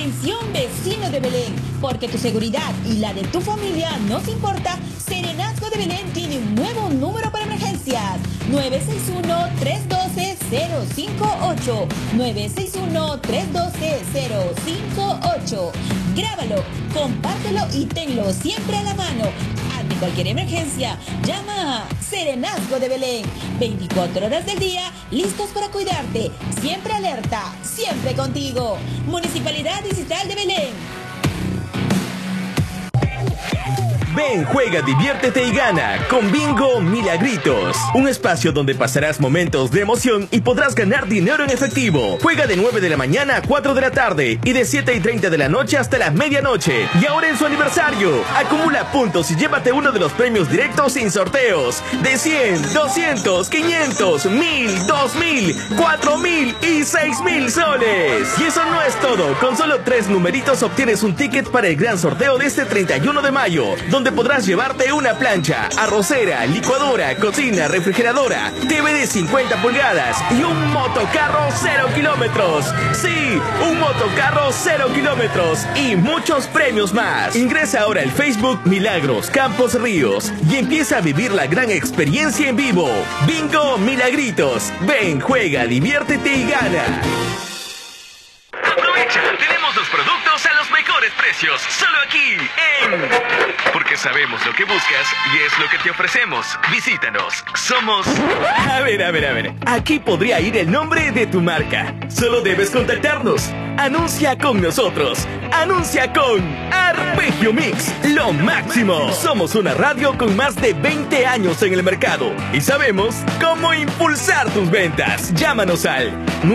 Atención vecino de Belén, porque tu seguridad y la de tu familia nos importa. Serenazgo de Belén tiene un nuevo número para emergencias: 961-312-058. 961-312-058. Grábalo, compártelo y tenlo siempre a la mano. Ante cualquier emergencia, llama a Serenazgo de Belén. 24 horas del día, listos para cuidarte. Siempre alerta, siempre contigo. Municipalidad Distrital de Belén. Ven, juega, diviértete y gana con Bingo Milagritos. Un espacio donde pasarás momentos de emoción y podrás ganar dinero en efectivo. Juega de 9 de la mañana a 4 de la tarde y de 7:30 de la noche hasta la medianoche. Y ahora en su aniversario, acumula puntos y llévate uno de los premios directos sin sorteos de 100, 200, 500, 1000, 2000, 4000 y 6000 soles. Y eso no es todo. Con solo 3 numeritos obtienes un ticket para el gran sorteo de este 31 de mayo, donde podrás llevarte una plancha, arrocera, licuadora, cocina, refrigeradora, TV de 50 pulgadas y un motocarro 0 kilómetros. Sí, un motocarro 0 kilómetros y muchos premios más. Ingresa ahora al Facebook Milagros Campos Ríos y empieza a vivir la gran experiencia en vivo. Bingo Milagritos. Ven, juega, diviértete y gana. Aprovecha, tenemos los productos a los mejores precios, solo aquí en... Porque sabemos lo que buscas y es lo que te ofrecemos. Visítanos, somos... A ver, aquí podría ir el nombre de tu marca. Solo debes contactarnos. Anuncia con nosotros. Anuncia con Arpegio Mix, lo máximo. Somos una radio con más de 20 años en el mercado y sabemos cómo impulsar tus ventas. Llámanos al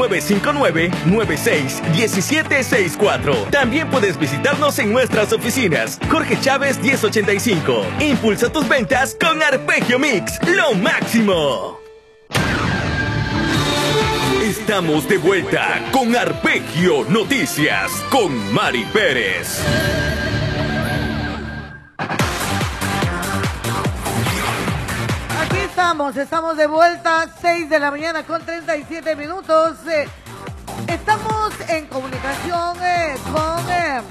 959-96-1764. También puedes visitarnos en nuestras oficinas. Jorge Chávez 1085. Impulsa tus ventas con Arpegio Mix, lo máximo. Estamos de vuelta con Arpegio Noticias con Mari Pérez. Aquí estamos de vuelta, 6 de la mañana con 37 minutos. Estamos en comunicación con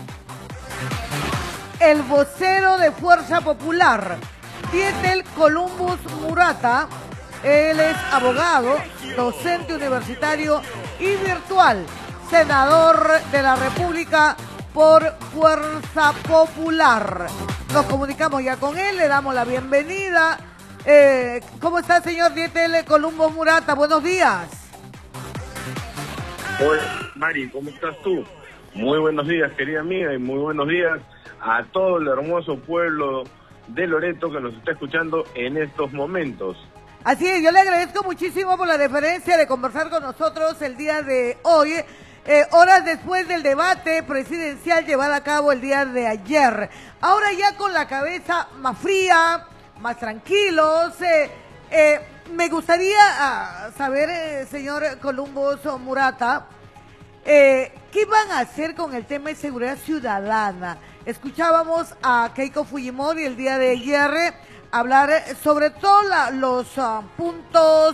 el vocero de Fuerza Popular, Dietel Columbus Murata. Él es abogado, docente universitario y virtual, senador de la República por Fuerza Popular. Nos comunicamos ya con él, le damos la bienvenida. ¿Cómo está, señor Dietel Columbus Murata? Buenos días. Hola, Mari, ¿cómo estás tú? Muy buenos días, querida amiga, y muy buenos días a todo el hermoso pueblo de Loreto que nos está escuchando en estos momentos. Así es, yo le agradezco muchísimo por la deferencia de conversar con nosotros el día de hoy, horas después del debate presidencial llevado a cabo el día de ayer. Ahora ya con la cabeza más fría, más tranquilos, me gustaría saber, señor Columbus Murata, ¿qué van a hacer con el tema de seguridad ciudadana? Escuchábamos a Keiko Fujimori el día de ayer hablar sobre todos los puntos,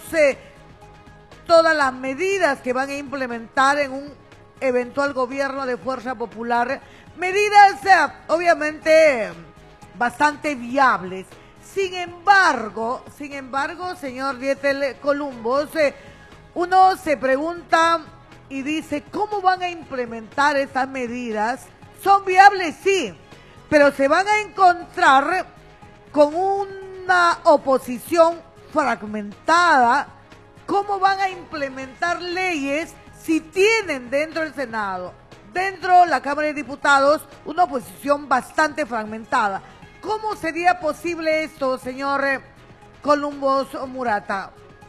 todas las medidas que van a implementar en un eventual gobierno de Fuerza Popular, medidas obviamente bastante viables. Sin embargo, señor Dietel Columbus, uno se pregunta y dice, ¿cómo van a implementar estas medidas? Son viables, sí, pero se van a encontrar con una oposición fragmentada. ¿Cómo van a implementar leyes si tienen dentro del Senado, dentro de la Cámara de Diputados, una oposición bastante fragmentada? ¿Cómo sería posible esto, señor Columbus Murata?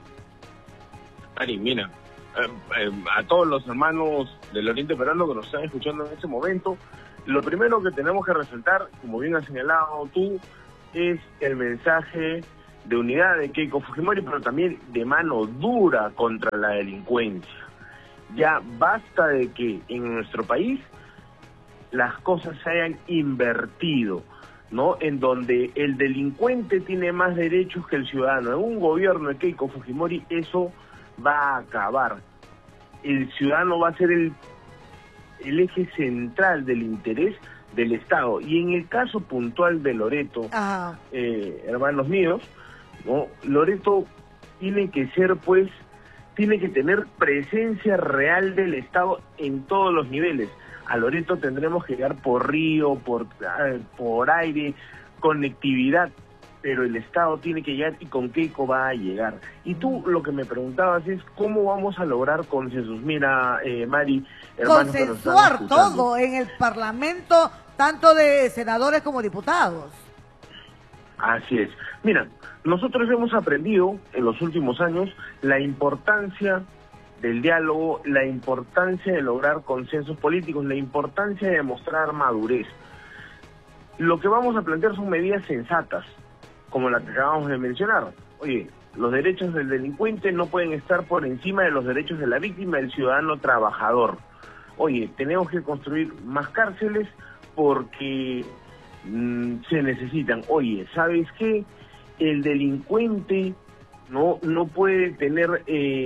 Mari, mira, a todos los hermanos del Oriente Peruano que nos están escuchando en este momento, lo primero que tenemos que resaltar, como bien has señalado tú, es el mensaje de unidad de Keiko Fujimori, pero también de mano dura contra la delincuencia. Ya basta de que en nuestro país las cosas se hayan invertido, ¿no? En donde el delincuente tiene más derechos que el ciudadano. En un gobierno de Keiko Fujimori eso va a acabar. El ciudadano va a ser el el eje central del interés del Estado. Y en el caso puntual de Loreto, hermanos míos, ¿no? Loreto tiene que ser, pues, tiene que tener presencia real del Estado en todos los niveles. A Loreto tendremos que llegar por río, por aire, conectividad, pero el Estado tiene que llegar. ¿Y con Keiko va a llegar? Y tú lo que me preguntabas es cómo vamos a lograr consensos. Mira, Mari, consensuar todo en el Parlamento, tanto de senadores como diputados. Así es. Mira, nosotros hemos aprendido en los últimos años la importancia del diálogo, la importancia de lograr consensos políticos, la importancia de mostrar madurez. Lo que vamos a plantear son medidas sensatas, como la que acabamos de mencionar. Oye, los derechos del delincuente no pueden estar por encima de los derechos de la víctima, del ciudadano trabajador. Oye, tenemos que construir más cárceles porque se necesitan. Oye, ¿sabes qué? El delincuente no puede tener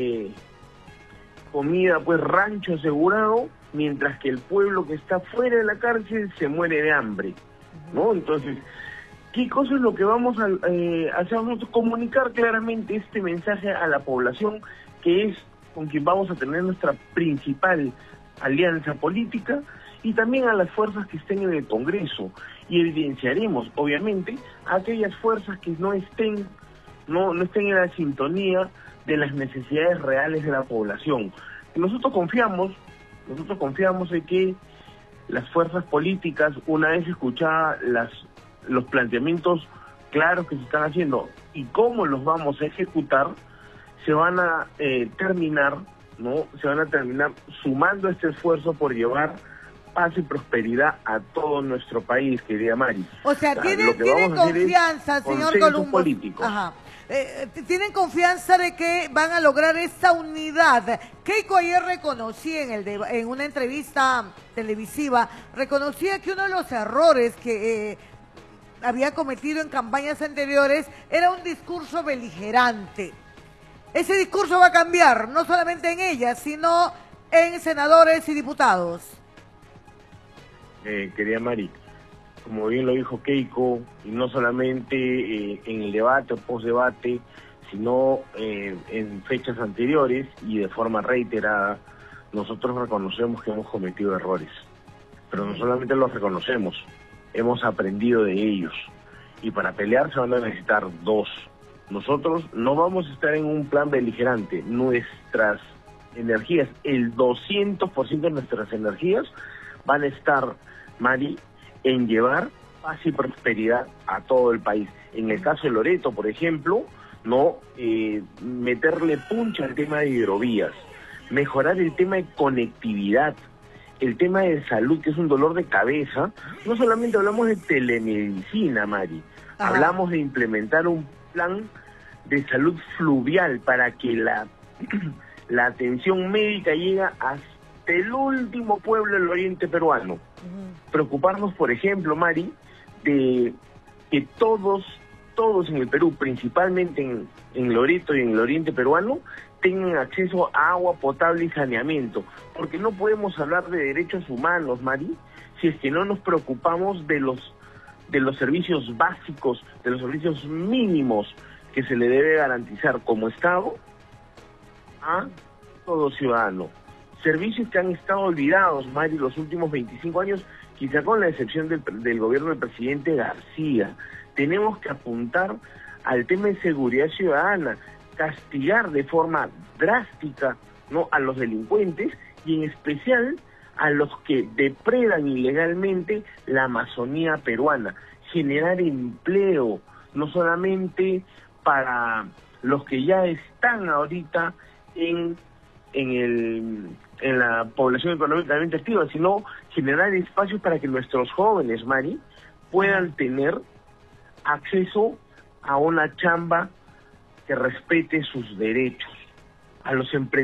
comida, pues rancho asegurado, mientras que el pueblo que está fuera de la cárcel se muere de hambre, ¿no? Entonces, ¿qué cosa es lo que vamos a hacer nosotros? Comunicar claramente este mensaje a la población, que es con quien vamos a tener nuestra principal alianza política, y también a las fuerzas que estén en el Congreso, y evidenciaremos, obviamente, a aquellas fuerzas que no estén en la sintonía de las necesidades reales de la población. Nosotros confiamos en que las fuerzas políticas, una vez escuchadas los planteamientos claros que se están haciendo y cómo los vamos a ejecutar, se van a terminar sumando este esfuerzo por llevar paz y prosperidad a todo nuestro país, querida Mari. O sea, ¿tienen confianza, señor Columbo? Ajá. ¿Tienen confianza de que van a lograr esta unidad? Keiko ayer reconocía en una entrevista televisiva, reconocía que uno de los errores que había cometido en campañas anteriores era un discurso beligerante. Ese discurso va a cambiar, no solamente en ellas, sino en senadores y diputados. Querida Mari, como bien lo dijo Keiko, y no solamente en el debate o post-debate, sino en fechas anteriores y de forma reiterada, nosotros reconocemos que hemos cometido errores. Pero no solamente los reconocemos, hemos aprendido de ellos. Y para pelear se van a necesitar dos. Nosotros no vamos a estar en un plan beligerante. Nuestras energías, el 200% de nuestras energías van a estar, Mari, en llevar paz y prosperidad a todo el país. En el caso de Loreto, por ejemplo, meterle puncha al tema de hidrovías, mejorar el tema de conectividad, el tema de salud, que es un dolor de cabeza. No solamente hablamos de telemedicina, Mari, hablamos de implementar un plan de salud fluvial para que la atención médica llegue hasta el último pueblo del oriente peruano. Preocuparnos, por ejemplo, Mari, de que todos en el Perú, principalmente en Loreto y en el oriente peruano, tengan acceso a agua potable y saneamiento, porque no podemos hablar de derechos humanos, Mari, si es que no nos preocupamos de los servicios básicos, de los servicios mínimos que se le debe garantizar como Estado a todo ciudadano. Servicios que han estado olvidados, Mari, los últimos 25 años, quizá con la excepción del gobierno del presidente García. Tenemos que apuntar al tema de seguridad ciudadana, castigar de forma drástica, ¿no?, a los delincuentes, y en especial a los que depredan ilegalmente la Amazonía peruana, generar empleo, no solamente para los que ya están ahorita en la población económicamente activa, sino generar espacios para que nuestros jóvenes, Mari, puedan tener acceso a una chamba que respete sus derechos, a los emprendedores.